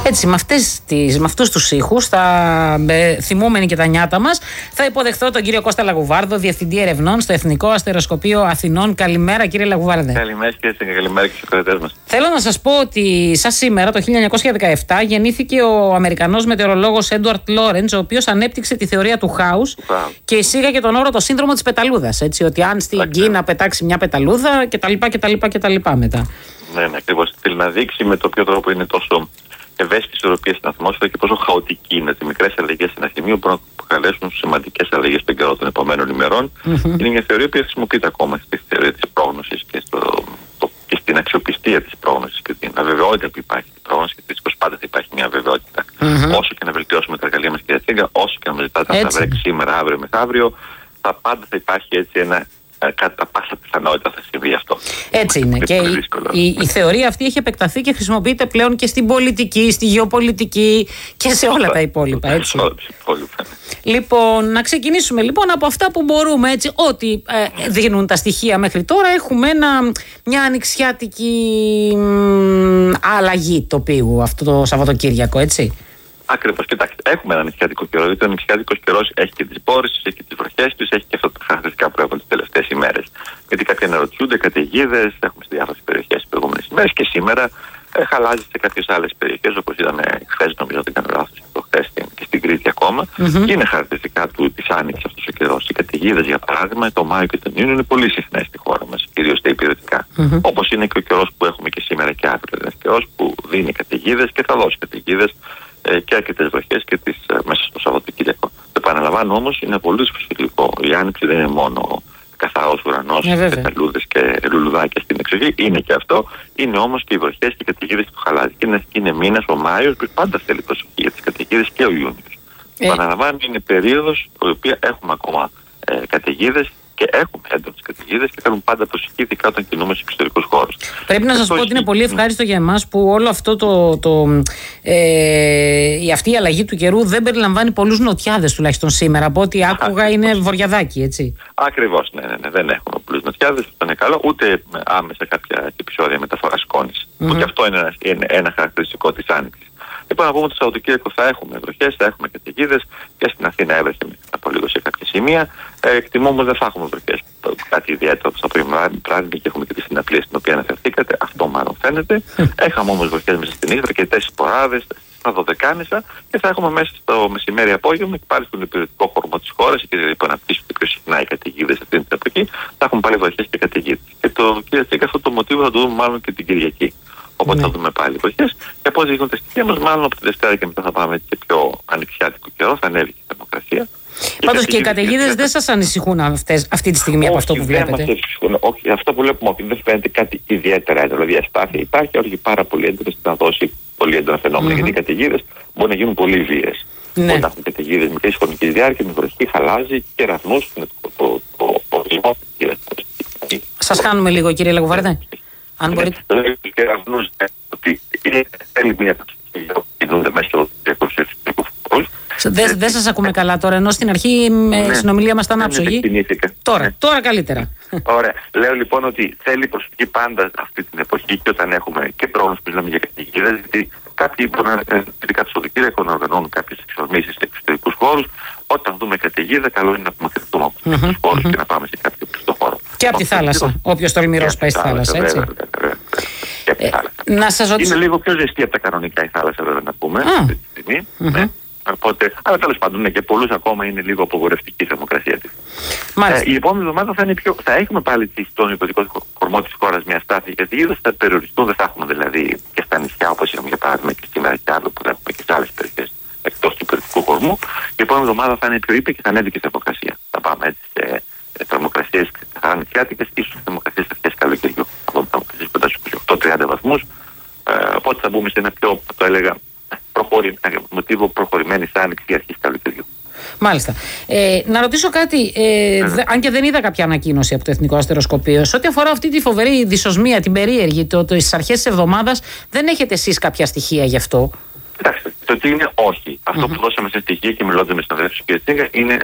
Έτσι, με αυτούς τους ήχους, θυμούμενοι και τα νιάτα μας, θα υποδεχθώ τον κύριο Κώστα Λαγουβάρδο, Διευθυντή Ερευνών στο Εθνικό Αστεροσκοπείο Αθηνών. Καλημέρα, κύριε Λαγουβάρδε. Καλημέρα και στους ακροατές μας. Θέλω να σας πω ότι σαν σήμερα, το 1917, γεννήθηκε ο Αμερικανός μετεωρολόγος Έντουαρτ Λόρεντς, ο οποίος ανέπτυξε τη θεωρία του χάους και εισήγαγε τον όρο το σύνδρομο της πεταλούδας. Έτσι, ότι αν στην Κίνα πετάξει μια πεταλούδα κτλ. μετά. Ναι, ακριβώς. Θέλει να δείξει με το ποιο τρόπο είναι τόσο ευαίσθητη ισορροπία στην ατμόσφαιρα και πόσο χαοτική είναι. Ότι μικρές αλλαγές σε ένα σημείο μπορούν να προκαλέσουν σημαντικές αλλαγές στον καιρό των επόμενων ημερών. Είναι μια θεωρία που χρησιμοποιείται ακόμα στη θεωρία της πρόγνωσης και στην αξιοπιστία της πρόγνωσης και την αβεβαιότητα που υπάρχει στην πρόγνωση. Γιατί δυστυχώς πάντα θα υπάρχει μια αβεβαιότητα. Όσο και να βελτιώσουμε τα εργαλεία μας, κυρία Τσίγκα, όσο και να μας ζητάτε να βρέξει σήμερα, αύριο, μεθαύριο, πάντα θα υπάρχει έτσι ένα. Κατά πάσα πιθανότητα θα συμβεί αυτό. Έτσι είναι. Και η θεωρία αυτή έχει επεκταθεί και χρησιμοποιείται πλέον και στην πολιτική, στη γεωπολιτική και σε όλα τα υπόλοιπα. Έτσι. Λοιπόν, να ξεκινήσουμε λοιπόν από αυτά που μπορούμε. Έτσι, ό,τι δίνουν τα στοιχεία μέχρι τώρα, έχουμε μια ανοιξιάτικη αλλαγή τοπίου αυτό το Σαββατοκύριακο, έτσι. Ακριβώς, κοιτάξτε, έχουμε έναν νησιάτικο καιρό. Δηλαδή, ο νησιάτικος καιρός έχει και τις μπόρες, έχει και τις βροχές τους, έχει και αυτά τα χαρακτηριστικά που έχουν τις τελευταίες ημέρες. Γιατί κάποια νεροτζούνται, καταιγίδες, έχουμε σε διάφορες περιοχές τις προηγούμενες ημέρες και σήμερα χαλάζει σε κάποιες άλλες περιοχές, όπως είδαμε χθες, νομίζω ότι έκανε λάθος προχθές και στην Κρήτη ακόμα. Και είναι χαρακτηριστικά της άνοιξης αυτός ο καιρός. Οι καταιγίδες, για παράδειγμα, το Μάιο και τον Ιούνιο είναι πολύ συχνές στη χώρα μας, κυρίως τα υπηρετικά. Όπως είναι και ο καιρός που έχουμε και σήμερα και αύριο. Ένας καιρός που δίνει καταιγίδες και θα δώσει καταιγίδες. Και αρκετές βροχές και μέσα στο Σαββατοκύριακο. Το επαναλαμβάνω όμως, είναι πολύ φυσιολογικό. Η άνοιξη δεν είναι μόνο καθαρός ουρανός, πεταλούδες και λουλουδάκια στην εξοχή. Είναι και αυτό. Είναι όμως και οι βροχές και οι καταιγίδες που χαλάζει. Είναι μήνας ο Μάιος που πάντα θέλει προσοχή για τις καταιγίδες και ο Ιούνιος. Επαναλαμβάνω, είναι περίοδος που έχουμε ακόμα καταιγίδες. Και έχουμε έντονες καταιγίδες και θέλουν πάντα προσοχή, ειδικά όταν κινούμε σε εξωτερικούς χώρους. Πρέπει να σας πω ότι είναι πολύ ευχάριστο για εμάς που όλο αυτό αυτή η αλλαγή του καιρού δεν περιλαμβάνει πολλούς νοτιάδες, τουλάχιστον σήμερα. Από ό,τι άκουγα είναι βορειαδάκι, έτσι. Ακριβώς, ναι. Δεν έχουμε πολλούς νοτιάδες, αυτό είναι καλό, ούτε άμεσα κάποια επεισόδια μεταφοράς σκόνης. Που και αυτό είναι ένα χαρακτηριστικό της άνοιξης. Λοιπόν, να πούμε ότι το Σαββατοκύριακο θα έχουμε βροχές, θα έχουμε καταιγίδες και στην Αθήνα έβρεχε από λίγο σε κάποια σημεία. Εκτιμώ όμως δεν θα έχουμε βροχές. Κάτι ιδιαίτερο το βράδυ και έχουμε και τη συναυλία στην οποία αναφερθήκατε. Αυτό μάλλον φαίνεται. Έχαμε όμως βροχές μέσα στην Ήγδρα και 4 σποράδες στα Δωδεκάνησα και θα έχουμε μέσα στο μεσημέρι απόγευμα και πάλι στον υπηρετικό χώρο της χώρας, εκεί δηλαδή που αναπτύσσονται πιο συχνά οι καταιγίδες αυτή την εποχή, θα έχουμε πάλι βροχές και καταιγίδες. Και κύριε Τσίκα, αυτό το μοτίβο θα το δούμε μάλλον και την Κυριακή. Οπότε θα δούμε πάλι βροχές. Και από ό,τι δείχνουν τα στοιχεία μας, μάλλον από τη Δευτέρα και μετά θα πάμε σε πιο ανοιξιάτικο καιρό, θα ανέβει και η θερμοκρασία. Πάντως και οι καταιγίδες δεν σας ανησυχούν αυτή τη στιγμή από αυτό που βλέπετε? Δεν μας ανησυχούν. Όχι, αυτό που βλέπουμε ότι δεν φαίνεται κάτι ιδιαίτερα έντονο. Δηλαδή, αστάθεια υπάρχει, όχι πάρα πολύ έντονο να δώσει πολύ έντονα φαινόμενα. Γιατί οι καταιγίδες μπορεί να γίνουν πολύ βίαιες. Όταν έχουν καταιγίδες μικρής χρονικής διάρκειας, με βροχή, χαλάζει και ραθμούς. Σας χάνουμε λίγο, κύριε Λαγουβάρδε. Αν μπορείτε. Και ραθμούς, ότι θέλει μια που κινούνται μέσα στο διακοσιαστικό χώρους. Δεν σας ακούμε καλά τώρα, ενώ στην αρχή η συνομιλία μας ήταν άψογη. Τώρα καλύτερα. Ωραία. Λέω λοιπόν ότι θέλει προσοχή πάντα αυτή την εποχή και όταν έχουμε και πρόγνωση που μιλάμε για καταιγίδες, γιατί κάποιοι μπορούν ειδικά το Σαββατοκύριακο να οργανώνουν κάποιες εξορμήσεις σε εξωτερικούς χώρους. Όταν δούμε καταιγίδα, καλό είναι να απομακρυνθούμε από τους εξωτερικούς χώρους και να πάμε σε κάποιο κλειστό χώρο. Και από τη θάλασσα. Όποιος τολμηρός πάει στη θάλασσα, έτσι. Να σας ρωτήσω. Είναι λίγο πιο ζεστή από τα κανονικά η θάλασσα, βέβαια, να πούμε αυτή τη στιγμή. Οπότε, αλλά τέλος πάντων, και πολλούς ακόμα είναι λίγο απογορευτική η θερμοκρασία της. Η επόμενη εβδομάδα θα έχουμε πάλι στον υπηρετικό κορμό της χώρας μια αστάθεια, γιατί είδος θα περιοριστούν, δεν θα έχουμε δηλαδή και στα νησιά όπως είχαμε για παράδειγμα και σήμερα και άλλο που θα έχουμε και σε άλλες περιοχές εκτός του υπηρετικού κορμού. Η επόμενη εβδομάδα θα είναι πιο ήπια και θα ανέβει και η θερμοκρασία. Θα πάμε έτσι σε θερμοκρασίες καθαρά νησιάτικες, ίσως θερμοκρασίες αρχές καλοκαιριού. Από θερμοκρασίες κοντά στους 28-30 βαθμούς. Οπότε θα μπούμε σε ένα πιο, το έλεγα, μοτίβο προχωρημένης άνοιξης ή αρχής καλοκαιριού. Μάλιστα. Να ρωτήσω κάτι, αν και δεν είδα κάποια ανακοίνωση από το Εθνικό Αστεροσκοπείο, σε ό,τι αφορά αυτή τη φοβερή δυσοσμία, την περίεργη, στις αρχές της εβδομάδας, δεν έχετε εσείς κάποια στοιχεία γι' αυτό? Κοιτάξτε, το τι είναι όχι. Αυτό που δώσαμε σε στοιχεία και μιλώντας με συναδέλφους και Τσίγκα είναι